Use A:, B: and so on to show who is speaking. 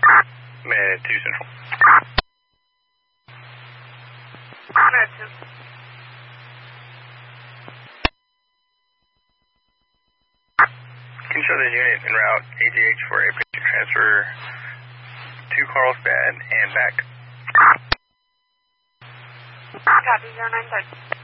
A: Med 2 Central.
B: Med 2.
A: Can you show the unit en route AGH for a patient transfer to Carlsbad and back?
B: Copy, 093.